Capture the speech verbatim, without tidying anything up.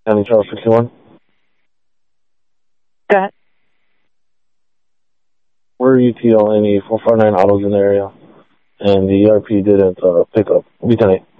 County Charles sixty-one. Go ahead. We're U T L N E four five nine autos in the area, and the E R P didn't uh, pick up. Lieutenant.